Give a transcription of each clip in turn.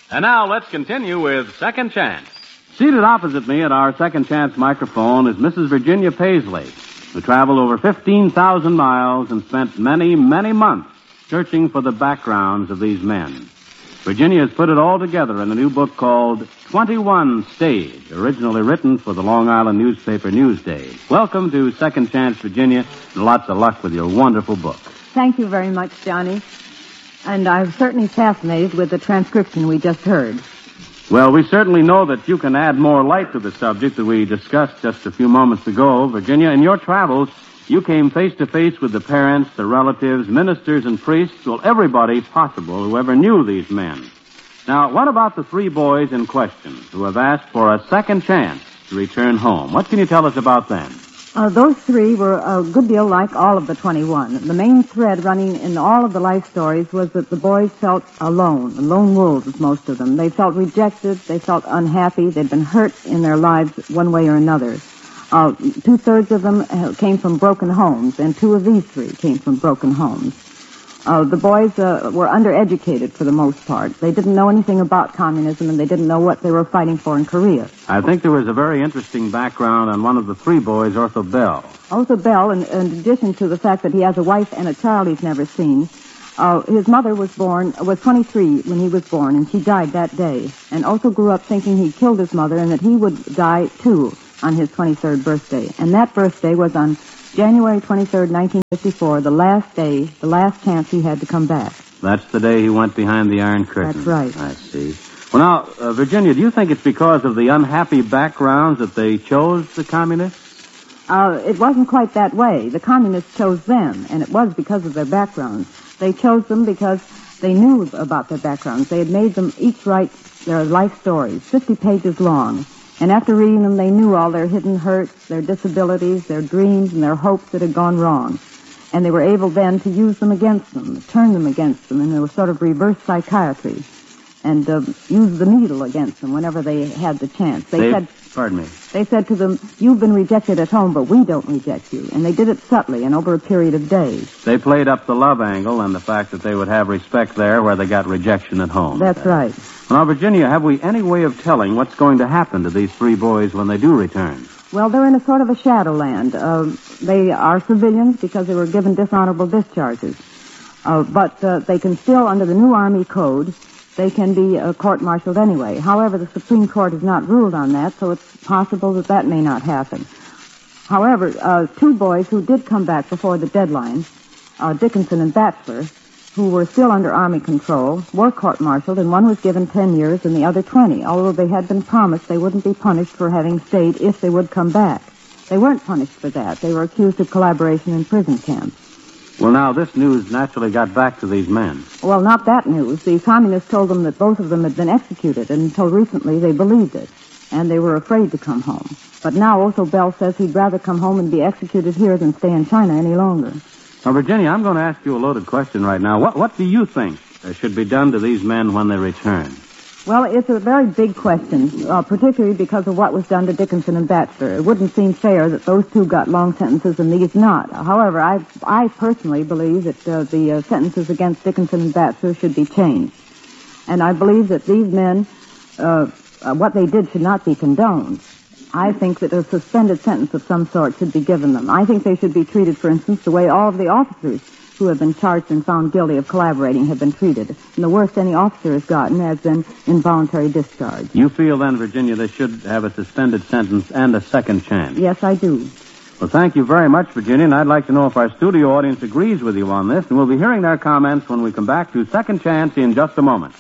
And now let's continue with Second Chance. Seated opposite me at our Second Chance microphone is Mrs. Virginia Paisley, who traveled over 15,000 miles and spent many, many months searching for the backgrounds of these men. Virginia has put it all together in a new book called 21 Stage, originally written for the Long Island newspaper Newsday. Welcome to Second Chance, Virginia, and lots of luck with your wonderful book. Thank you very much, Johnny. And I'm certainly fascinated with the transcription we just heard. Well, we certainly know that you can add more light to the subject that we discussed just a few moments ago. Virginia, in your travels, you came face to face with the parents, the relatives, ministers, and priests, well, everybody possible who ever knew these men. Now, what about the three boys in question who have asked for a second chance to return home? What can you tell us about them? Those three were a good deal like all of the 21. The main thread running in all of the life stories was that the boys felt alone, lone wolves, most of them. They felt rejected, they felt unhappy, they'd been hurt in their lives one way or another. Two-thirds of them came from broken homes, and two of these three came from broken homes. The boys were undereducated for the most part. They didn't know anything about communism, and they didn't know what they were fighting for in Korea. I think there was a very interesting background on one of the three boys, Arthur Bell. Arthur Bell, in addition to the fact that he has a wife and a child he's never seen, his mother was 23 when he was born, and she died that day. And also grew up thinking he killed his mother and that he would die, too, on his 23rd birthday. And that birthday was on January 23rd, 1954, the last day, the last chance he had to come back. That's the day he went behind the Iron Curtain. That's right. I see. Well, now, Virginia, do you think it's because of the unhappy backgrounds that they chose the communists? It wasn't quite that way. The communists chose them, and it was because of their backgrounds. They chose them because they knew about their backgrounds. They had made them each write their life stories, 50 pages long. And after reading them, they knew all their hidden hurts, their disabilities, their dreams, and their hopes that had gone wrong. And they were able then to use them against them, turn them against them, in a sort of reverse psychiatry, and use the needle against them whenever they had the chance. They said to them, "You've been rejected at home, but we don't reject you." And they did it subtly and over a period of days. They played up the love angle and the fact that they would have respect there where they got rejection at home. That's right. Now, Virginia, have we any way of telling what's going to happen to these three boys when they do return? Well, they're in a sort of a shadowland. They are civilians because they were given dishonorable discharges. But they can still, under the new Army Code, they can be court-martialed anyway. However, the Supreme Court has not ruled on that, so it's possible that that may not happen. However, two boys who did come back before the deadline, Dickinson and Batchelor, who were still under Army control, were court-martialed, and one was given 10 years and the other 20, although they had been promised they wouldn't be punished for having stayed if they would come back. They weren't punished for that. They were accused of collaboration in prison camps. Well, now, this news naturally got back to these men. Well, not that news. The communists told them that both of them had been executed, and until recently they believed it, and they were afraid to come home. But now Otho Bell says he'd rather come home and be executed here than stay in China any longer. Now, Virginia, I'm going to ask you a loaded question right now. What do you think should be done to these men when they return? Well, it's a very big question, particularly because of what was done to Dickinson and Batchelor. It wouldn't seem fair that those two got long sentences and these not. However, I personally believe that the sentences against Dickinson and Batchelor should be changed. And I believe that these men, what they did should not be condoned. I think that a suspended sentence of some sort should be given them. I think they should be treated, for instance, the way all of the officers who have been charged and found guilty of collaborating have been treated. And the worst any officer has gotten has been involuntary discharge. You feel then, Virginia, they should have a suspended sentence and a second chance? Yes, I do. Well, thank you very much, Virginia, and I'd like to know if our studio audience agrees with you on this, and we'll be hearing their comments when we come back to Second Chance in just a moment.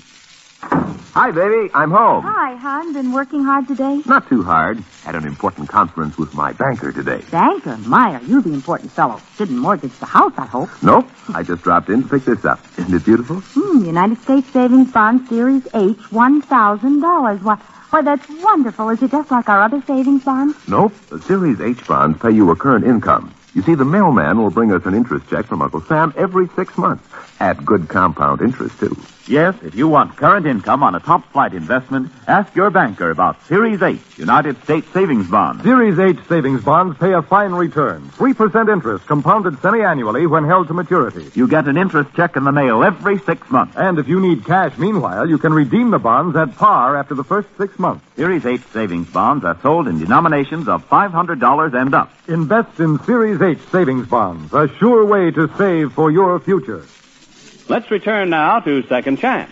Hi, baby. I'm home. Hi, hon. Been working hard today? Not too hard. Had an important conference with my banker today. Banker? My, are you the important fellow? Didn't mortgage the house, I hope. Nope. I just dropped in to pick this up. Isn't it beautiful? United States Savings Bond Series H, $1,000. Why, that's wonderful. Is it just like our other savings bonds? Nope. The Series H bonds pay you a current income. You see, the mailman will bring us an interest check from Uncle Sam every 6 months, at good compound interest, too. Yes, if you want current income on a top-flight investment, ask your banker about Series 8 United States Savings Bonds. Series 8 savings bonds pay a fine return. 3% interest, compounded semi-annually when held to maturity. You get an interest check in the mail every 6 months. And if you need cash meanwhile, you can redeem the bonds at par after the first 6 months. Series 8 savings bonds are sold in denominations of $500 and up. Invest in Series 8 savings bonds, a sure way to save for your future. Let's return now to Second Chance.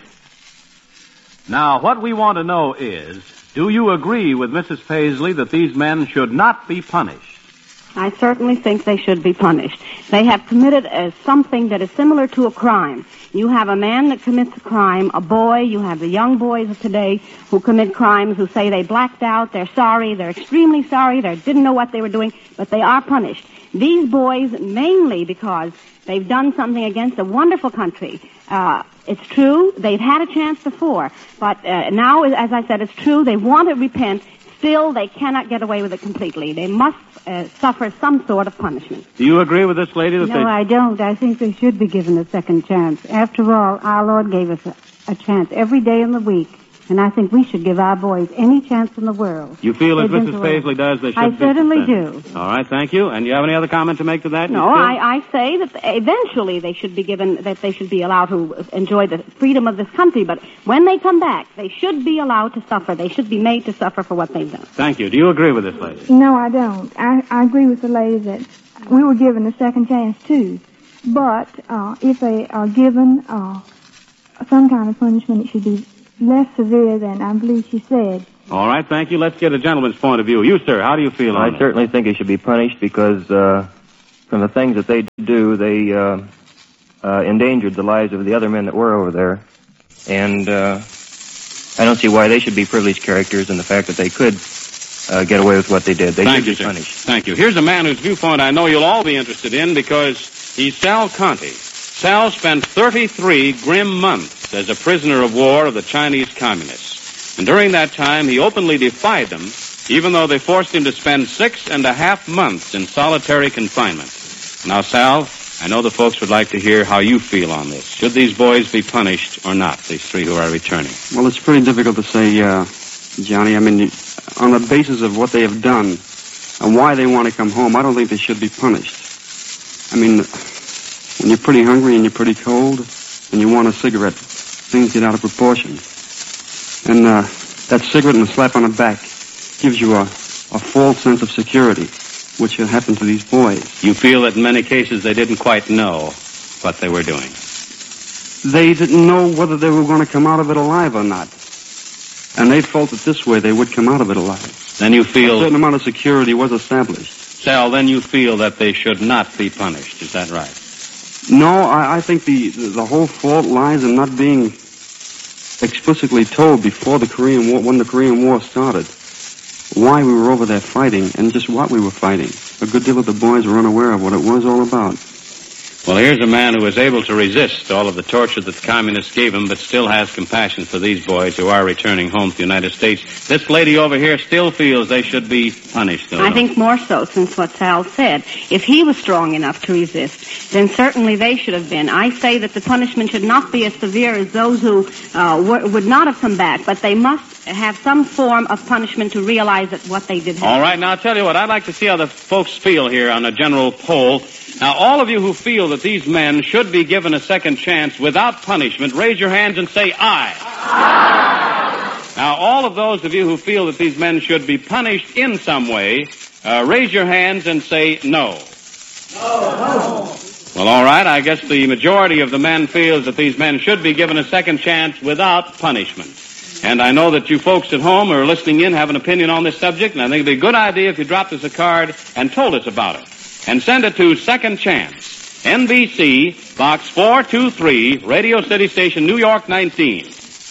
Now, what we want to know is, do you agree with Mrs. Paisley that these men should not be punished? I certainly think they should be punished. They have committed something that is similar to a crime. You have a man that commits a crime, a boy, you have the young boys of today who commit crimes, who say they blacked out, they're sorry, they're extremely sorry, they didn't know what they were doing, but they are punished. These boys, mainly because they've done something against a wonderful country. It's true, they've had a chance before, but now, as I said, it's true, they want to repent. Still, they cannot get away with it completely. They must suffer some sort of punishment. Do you agree with this lady? No, I don't. I think they should be given a second chance. After all, our Lord gave us a chance every day in the week, and I think we should give our boys any chance in the world. You feel as Mrs. Paisley does, they should I be certainly suspended. do. All right, thank you. And you have any other comment to make to that? No, I say that eventually they should be given, that they should be allowed to enjoy the freedom of this country, but when they come back, they should be allowed to suffer. They should be made to suffer for what they've done. Thank you. Do you agree with this lady? No, I don't. I agree with the lady that we were given a second chance, too. But if they are given some kind of punishment, it should be less severe than I believe she said. All right, thank you. Let's get a gentleman's point of view. You, sir, how do you feel on I this? certainly think they should be punished because from the things that they do, they endangered the lives of the other men that were over there. And I don't see why they should be privileged characters in the fact that they could get away with what they did. They should be punished. Thank you. Here's a man whose viewpoint I know you'll all be interested in because he's Sal Conte. Sal spent 33 grim months as a prisoner of war of the Chinese Communists. And during that time, he openly defied them, even though they forced him to spend 6.5 months in solitary confinement. Now, Sal, I know the folks would like to hear how you feel on this. Should these boys be punished or not, these three who are returning? Well, it's pretty difficult to say, Johnny. I mean, on the basis of what they have done and why they want to come home, I don't think they should be punished. I mean, when you're pretty hungry and you're pretty cold and you want a cigarette, things get out of proportion. And that cigarette and a slap on the back gives you a false sense of security, which happened to these boys. You feel that in many cases they didn't quite know what they were doing. They didn't know whether they were going to come out of it alive or not. And they felt that this way they would come out of it alive. Then you feel... A certain amount of security was established. Sal, then you feel that they should not be punished. Is that right? No, I think the whole fault lies in not being explicitly told before the Korean War, when the Korean War started, why we were over there fighting and just what we were fighting. A good deal of the boys were unaware of what it was all about. Well, here's a man who was able to resist all of the torture that the communists gave him, but still has compassion for these boys who are returning home to the United States. This lady over here still feels they should be punished, though. I think more so, since what Sal said. If he was strong enough to resist, then certainly they should have been. I say that the punishment should not be as severe as those who would not have come back, but they must have some form of punishment to realize that what they did. All right, now I'll tell you what, I'd like to see how the folks feel here on a general poll. Now, all of you who feel that these men should be given a second chance without punishment, raise your hands and say aye. Aye. Now, all of those of you who feel that these men should be punished in some way, raise your hands and say no. No. Well, all right, I guess the majority of the men feels that these men should be given a second chance without punishment. And I know that you folks at home who are listening in have an opinion on this subject, and I think it'd be a good idea if you dropped us a card and told us about it. And send it to Second Chance, NBC, Box 423, Radio City Station, New York 19.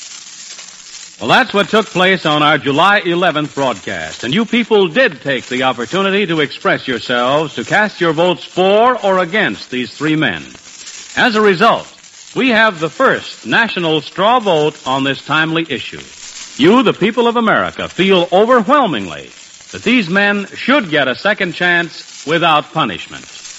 Well, that's what took place on our July 11th broadcast. And you people did take the opportunity to express yourselves, to cast your votes for or against these three men. As a result, we have the first national straw vote on this timely issue. You, the people of America, feel overwhelmingly that these men should get a second chance without punishment.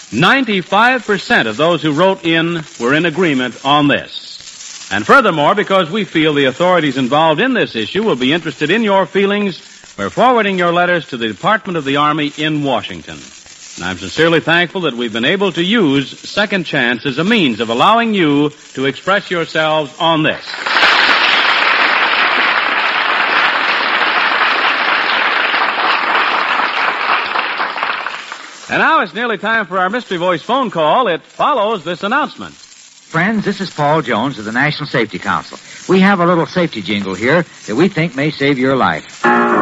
95% of those who wrote in were in agreement on this. And furthermore, because we feel the authorities involved in this issue will be interested in your feelings, we're forwarding your letters to the Department of the Army in Washington. And I'm sincerely thankful that we've been able to use Second Chance as a means of allowing you to express yourselves on this. And now it's nearly time for our Mystery Voice phone call. It follows this announcement. Friends, this is Paul Jones of the National Safety Council. We have a little safety jingle here that we think may save your life.